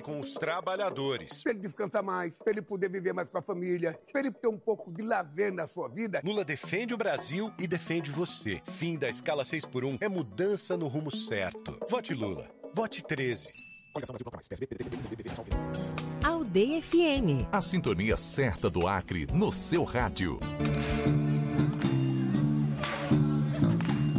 com os trabalhadores. Para ele descansar mais, para ele poder viver mais com a família, para ele ter um pouco de lazer na sua vida. Lula defende o Brasil e defende você. Fim da escala 6x1 é mudança no rumo certo. Vote Lula. Vote 13. Aldeia FM. A sintonia certa do Acre no seu rádio.